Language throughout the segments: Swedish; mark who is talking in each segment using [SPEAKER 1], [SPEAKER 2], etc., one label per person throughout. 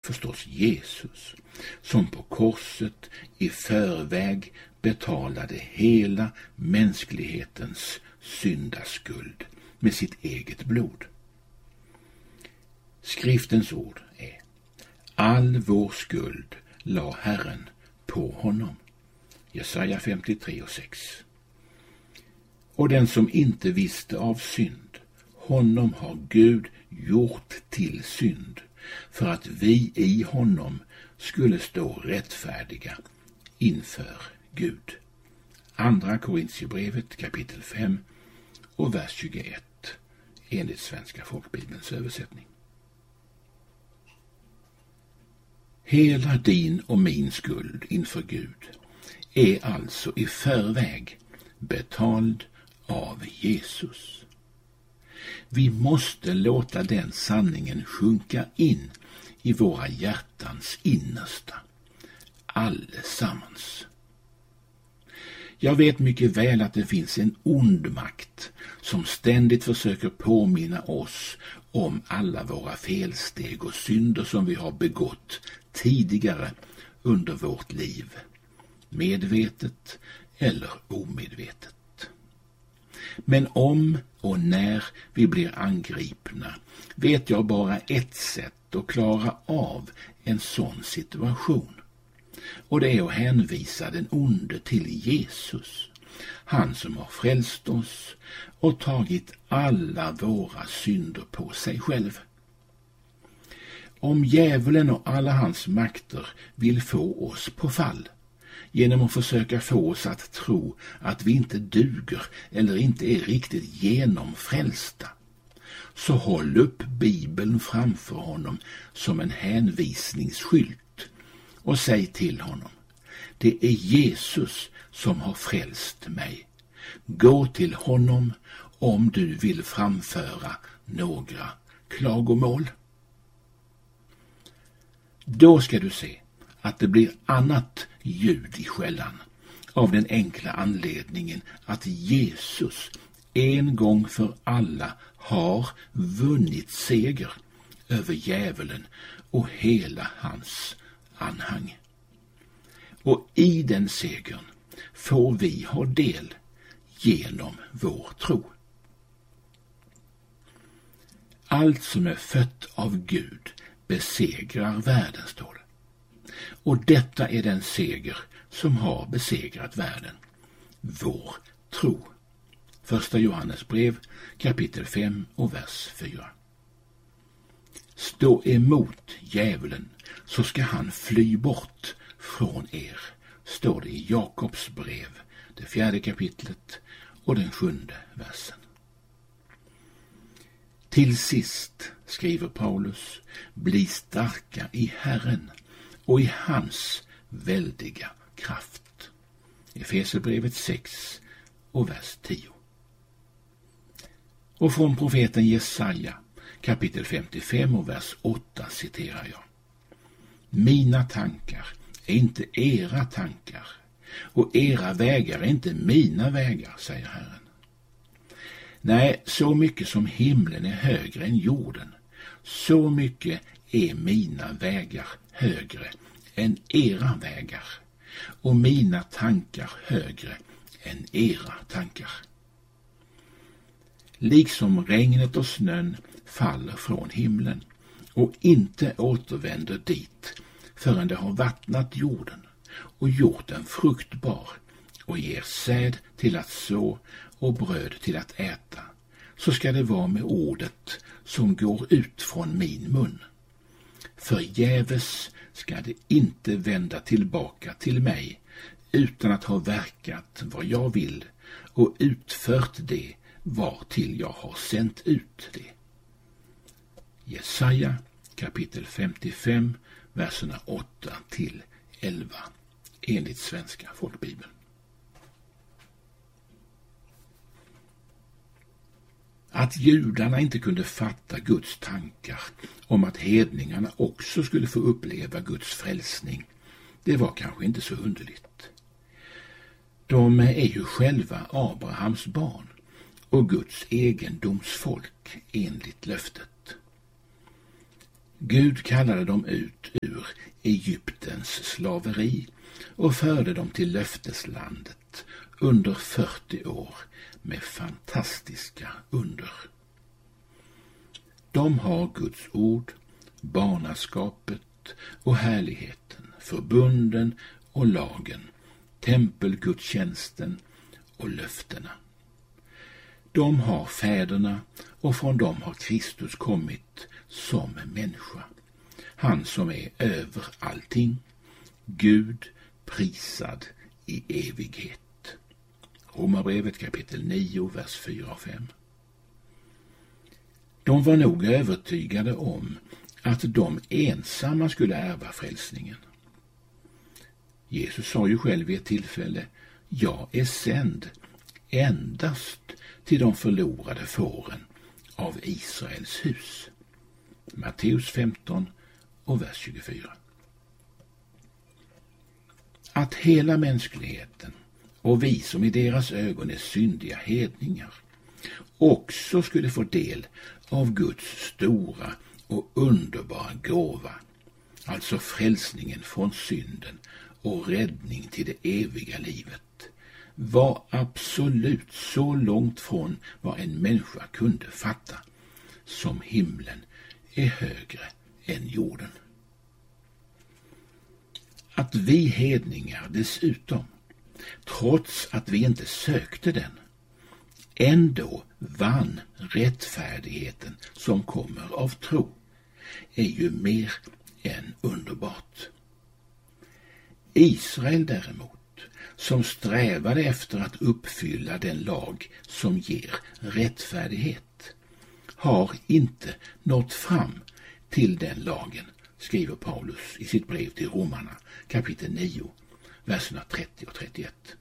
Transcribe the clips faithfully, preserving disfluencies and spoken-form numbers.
[SPEAKER 1] förstås Jesus, som på korset i förväg betalade hela mänsklighetens syndaskuld med sitt eget blod. Skriftens ord är: all vår skuld la Herren på honom. Jesaja femtiotre och sex. Och den som inte visste av synd, honom har Gud gjort till synd, för att vi i honom skulle stå rättfärdiga inför Gud. Andra Korintierbrevet kapitel fem och vers tjugoett enligt Svenska folkbibelns översättning. Hela din och min skuld inför Gud är alltså i förväg betald av Jesus. Vi måste låta den sanningen sjunka in i våra hjärtans innersta, allesammans. Jag vet mycket väl att det finns en ond makt som ständigt försöker påminna oss om alla våra felsteg och synder som vi har begått tidigare under vårt liv, medvetet eller omedvetet. Men om och när vi blir angripna vet jag bara ett sätt att klara av en sån situation. Och det är att hänvisa den onde till Jesus, han som har frälst oss och tagit alla våra synder på sig själv. Om djävulen och alla hans makter vill få oss på fall, genom att försöka få oss att tro att vi inte duger eller inte är riktigt genomfrälsta, så håll upp Bibeln framför honom som en hänvisningsskylt och säg till honom: det är Jesus som har frälst mig. Gå till honom om du vill framföra några klagomål. Då ska du se att det blir annat ljud i skällan, av den enkla anledningen att Jesus en gång för alla har vunnit seger över djävulen och hela hans anhang. Och i den segern får vi ha del genom vår tro. Allt som är fött av Gud besegrar världen, står det. Och detta är den seger som har besegrat världen, vår tro. Första Johannes brev kapitel fem och vers fyra. Stå emot djävulen, så ska han fly bort från er, står det i Jakobs brev, det fjärde kapitlet och den sjunde versen. Till sist, skriver Paulus, bli starka i Herren och i hans väldiga kraft. Efesierbrevet sex och vers tio. Och från profeten Jesaja kapitel femtiofem och vers åtta citerar jag: mina tankar är inte era tankar, och era vägar är inte mina vägar, säger Herren. Nej, så mycket som himlen är högre än jorden, så mycket är mina vägar högre än era vägar, och mina tankar högre än era tankar. Liksom regnet och snön faller från himlen och inte återvänder dit förrän det har vattnat jorden och gjort den fruktbar och ger säd till att så och bröd till att äta, så ska det vara med ordet som går ut från min mun. Förgäves ska det inte vända tillbaka till mig utan att ha verkat vad jag vill och utfört det var till jag har sänt ut det. Jesaja kapitel femtiofem, verserna åtta till elva enligt Svenska folkbibeln. Att judarna inte kunde fatta Guds tankar om att hedningarna också skulle få uppleva Guds frälsning, det var kanske inte så underligt. De är ju själva Abrahams barn och Guds egendomsfolk enligt löftet. Gud kallade dem ut ur Egyptens slaveri och förde dem till löfteslandet under fyrtio år med fantastiska under. De har Guds ord, barnaskapet och härligheten, förbunden och lagen, tempelgudstjänsten och löftena. De har fäderna och från dem har Kristus kommit som människa. Han som är över allting, Gud prisad i evighet. Romarbrevet kapitel nio, vers fyra och fem. De var nog övertygade om att de ensamma skulle ärva frälsningen. Jesus sa ju själv vid ett tillfälle: jag är sänd endast till de förlorade fåren av Israels hus. Matteus femton och vers tjugofyra. Att hela mänskligheten och vi som i deras ögon är syndiga hedningar också skulle få del av Guds stora och underbara gåva, alltså frälsningen från synden och räddning till det eviga livet, var absolut så långt från vad en människa kunde fatta, som himlen är högre än jorden. Att vi hedningar dessutom, trots att vi inte sökte den, ändå vann rättfärdigheten som kommer av tro, är ju mer än underbart. Israel däremot, som strävade efter att uppfylla den lag som ger rättfärdighet, har inte nått fram till den lagen, skriver Paulus i sitt brev till Romarna kapitel nio, verserna trettio och trettioett.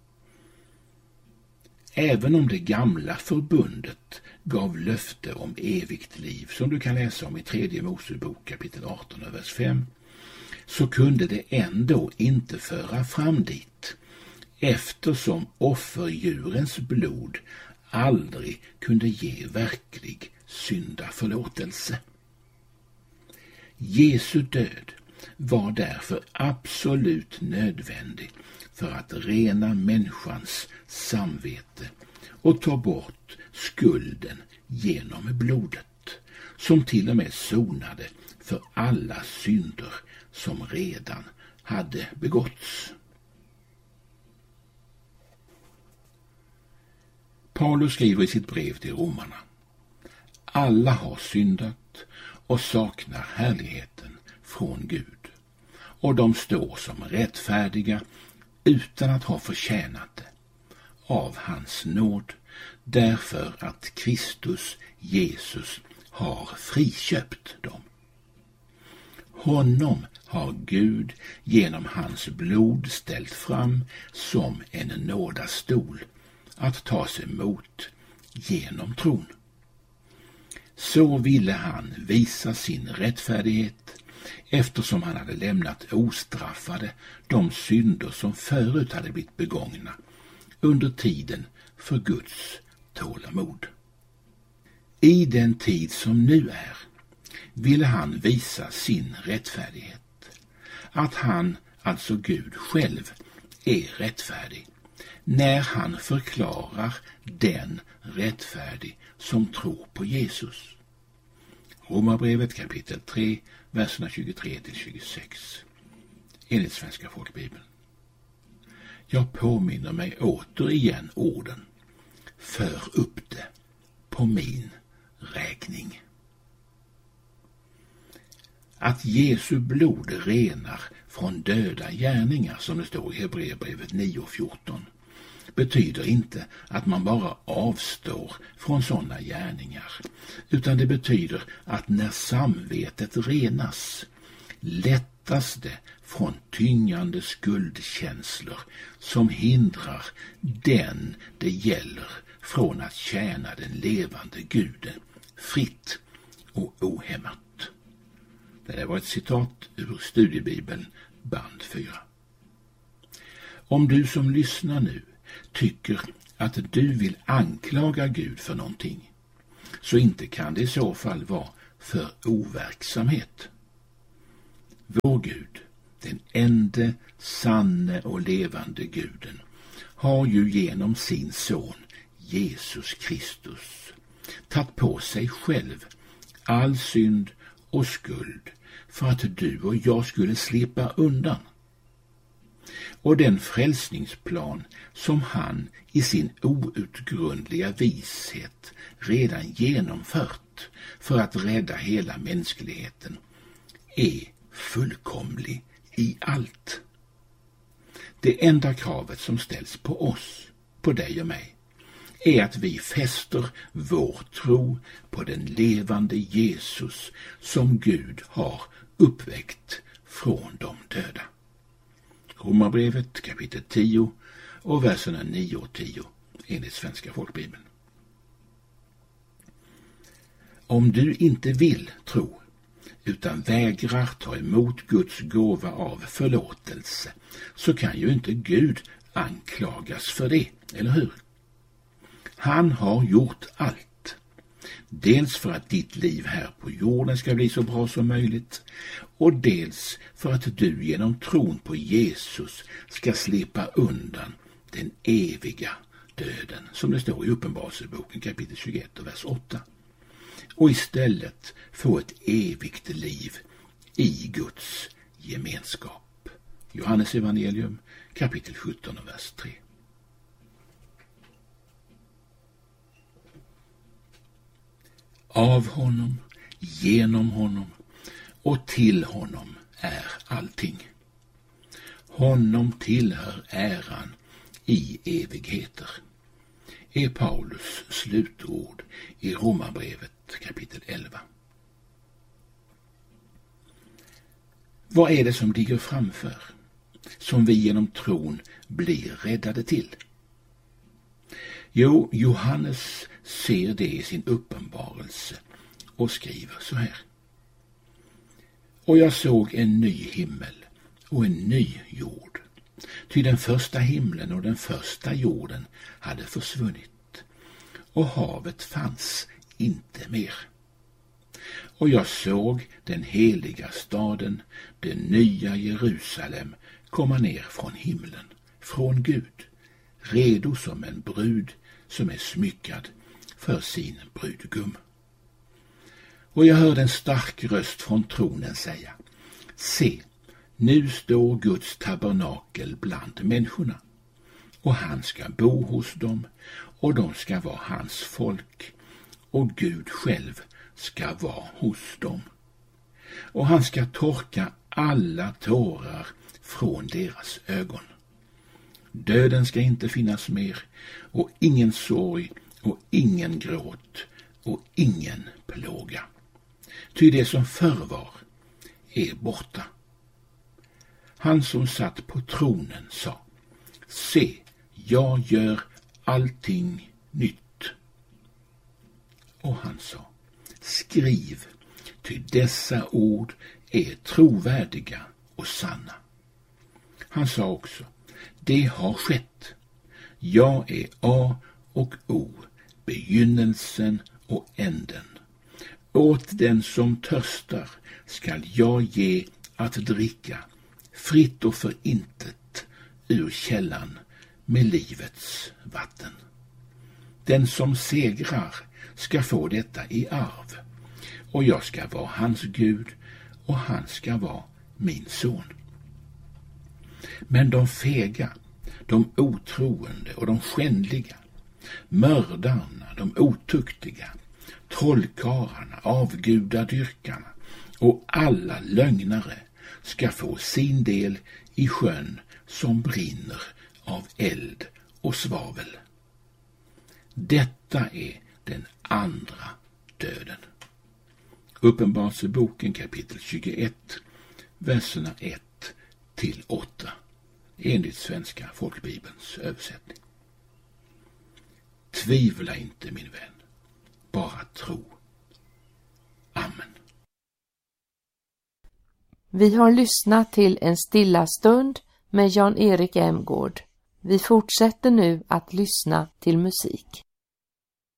[SPEAKER 1] Även om det gamla förbundet gav löfte om evigt liv, som du kan läsa om i tredje Mosebok kapitel arton och vers fem, så kunde det ändå inte föra fram dit, eftersom offerdjurens blod aldrig kunde ge verklig syndaförlåtelse. Jesu död var därför absolut nödvändig för att rena människans samvete och ta bort skulden genom blodet, som till och med sonade för alla synder som redan hade begåtts. Paulus skriver i sitt brev till romarna: alla har syndat och saknar härligheten från Gud, och de står som rättfärdiga utan att ha förtjänat det, av hans nåd, därför att Kristus Jesus har friköpt dem. Honom har Gud genom hans blod ställt fram som en nådastol att tas emot genom tron. Så ville han visa sin rättfärdighet, eftersom han hade lämnat ostraffade de synder som förut hade blivit begångna under tiden för Guds tålamod. I den tid som nu är ville han visa sin rättfärdighet, att han, alltså Gud själv, är rättfärdig när han förklarar den rättfärdig som tror på Jesus. Romarbrevet kapitel tre, verserna tjugotre till tjugosex, enligt Svenska folkbibeln. Jag påminner mig återigen orden: för upp det på min räkning. Att Jesu blod renar från döda gärningar, som det står i Hebreerbrevet nio fjorton, betyder inte att man bara avstår från sådana gärningar, utan det betyder att när samvetet renas lättas det från tyngande skuldkänslor som hindrar den det gäller från att tjäna den levande Guden fritt och ohämmat. Det var ett citat ur studiebibeln band fyra. Om du som lyssnar nu tycker att du vill anklaga Gud för någonting, så inte kan det i så fall vara för overksamhet. Vår Gud, den ende, sanne och levande Guden, har ju genom sin son Jesus Kristus tagit på sig själv all synd och skuld för att du och jag skulle slippa undan. Och den frälsningsplan som han i sin outgrundliga vishet redan genomfört för att rädda hela mänskligheten är fullkomlig i allt. Det enda kravet som ställs på oss, på dig och mig, är att vi fäster vår tro på den levande Jesus som Gud har uppväckt från de döda. Romarbrevet kapitel tio och verserna nio och tio enligt Svenska folkbibeln. Om du inte vill tro utan vägrar ta emot Guds gåva av förlåtelse, så kan ju inte Gud anklagas för det, eller hur? Han har gjort allt. Dels för att ditt liv här på jorden ska bli så bra som möjligt, och dels för att du genom tron på Jesus ska slippa undan den eviga döden, som det står i Uppenbarelseboken kapitel tjugoett och vers åtta. Och istället få ett evigt liv i Guds gemenskap. Johannes evangelium kapitel sjutton och vers tre. Av honom, genom honom och till honom är allting. Honom tillhör äran i evigheter, är Paulus slutord i Romarbrevet kapitel elva. Vad är det som ligger framför, som vi genom tron blir räddade till? Jo, Johannes ser det i sin uppenbarelse och skriver så här. Och jag såg en ny himmel och en ny jord. Ty den första himlen och den första jorden hade försvunnit, och havet fanns inte mer. Och jag såg den heliga staden, det nya Jerusalem, komma ner från himlen, från Gud, redo som en brud som är smyckad för sin brudgum. Och jag hörde en stark röst från tronen säga: se, nu står Guds tabernakel bland människorna, och han ska bo hos dem, och de ska vara hans folk, och Gud själv ska vara hos dem. Och han ska torka alla tårar från deras ögon. Döden ska inte finnas mer, och ingen sorg och ingen gråt och ingen plåga. Ty det som förr var är borta. Han som satt på tronen sa: se, jag gör allting nytt. Och han sa: skriv, ty dessa ord är trovärdiga och sanna. Han sa också: det har skett. Jag är A och O, begynnelsen och änden. Åt den som törstar skall jag ge att dricka, fritt och för intet, ur källan med livets vatten. Den som segrar ska få detta i arv, och jag ska vara hans Gud, och han ska vara min son. Men de fega, de otroende och de skändliga, mördarna, de otuktiga, trollkarlarna, avgudadyrkarna och alla lögnare ska få sin del i sjön som brinner av eld och svavel. Detta är den andra döden. Uppenbarelseboken kapitel tjugoett, verserna ett till åtta, enligt Svenska folkbibelns översättning. Tvivla inte, min vän, bara tro. Amen.
[SPEAKER 2] Vi har lyssnat till En stilla stund med Jan-Erik Emgård. Vi fortsätter nu att lyssna till musik.